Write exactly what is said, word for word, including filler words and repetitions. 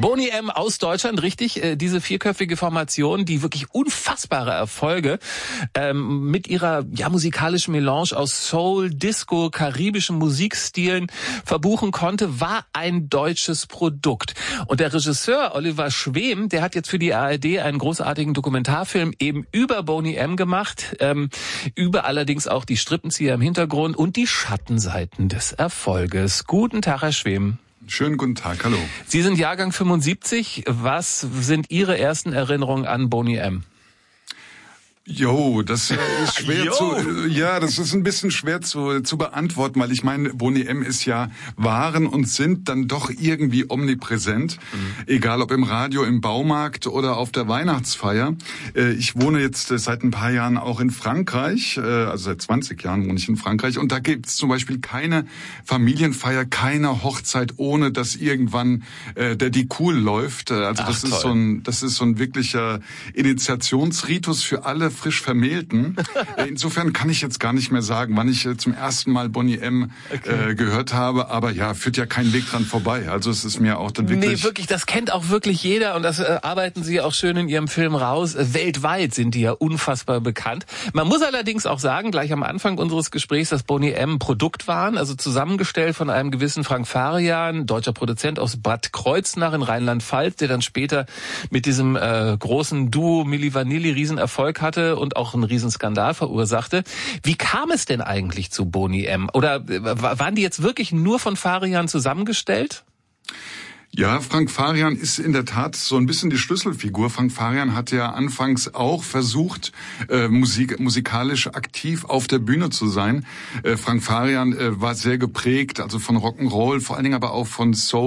Boney M. aus Deutschland, richtig, diese vierköpfige Formation, die wirklich unfassbare Erfolge ähm, mit ihrer ja musikalischen Melange aus Soul, Disco, karibischen Musikstilen verbuchen konnte, war ein deutsches Produkt. Und der Regisseur Oliver Schwem, der hat jetzt für die A R D einen großartigen Dokumentarfilm eben über Boney M. gemacht, ähm, über allerdings auch die Strippenzieher im Hintergrund und die Schattenseiten des Erfolges. Guten Tag, Herr Schwem. Schönen guten Tag, hallo. Sie sind Jahrgang fünfundsiebzig. Was sind Ihre ersten Erinnerungen an Boney M.? Jo, das ist schwer zu, ja, das ist ein bisschen schwer zu, zu beantworten, weil ich meine, Boney M. ist ja, waren und sind dann doch irgendwie omnipräsent, mhm. egal ob im Radio, im Baumarkt oder auf der Weihnachtsfeier. Ich wohne jetzt seit ein paar Jahren auch in Frankreich, also seit zwanzig Jahren wohne ich in Frankreich, und da gibt es zum Beispiel keine Familienfeier, keine Hochzeit, ohne dass irgendwann der Die Cool läuft. Also Ach, das toll. ist so ein, das ist so ein wirklicher Initiationsritus für alle frisch Vermählten. Insofern kann ich jetzt gar nicht mehr sagen, wann ich zum ersten Mal Boney M. Okay. äh, gehört habe, aber ja, führt ja kein Weg dran vorbei. Also es ist mir auch dann wirklich... Nee, wirklich, das kennt auch wirklich jeder und das äh, arbeiten Sie auch schön in Ihrem Film raus. Äh, weltweit sind die ja unfassbar bekannt. Man muss allerdings auch sagen, gleich am Anfang unseres Gesprächs, dass Boney M. ein Produkt waren, also zusammengestellt von einem gewissen Frank Farian, deutscher Produzent aus Bad Kreuznach in Rheinland-Pfalz, der dann später mit diesem äh, großen Duo Milli Vanilli Riesenerfolg hatte und auch einen Riesenskandal verursachte. Wie kam es denn eigentlich zu Boney M.? Oder waren die jetzt wirklich nur von Farian zusammengestellt? Ja, Frank Farian ist in der Tat so ein bisschen die Schlüsselfigur. Frank Farian hat ja anfangs auch versucht, äh, Musik, musikalisch aktiv auf der Bühne zu sein. Äh, Frank Farian äh, war sehr geprägt, also von Rock'n'Roll, vor allen Dingen aber auch von Soul.